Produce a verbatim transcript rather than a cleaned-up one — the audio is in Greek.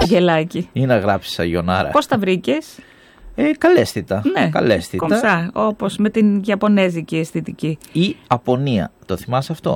Αγγελάκι. Ή να γράψεις Αγιονάρα. Πώς τα βρήκες? Ε, καλέσθητα. Ναι, καλέσθητα. κομψά, όπως με την Ιαπωνέζικη αισθητική. Ή Απονία. Το θυμάσαι αυτό?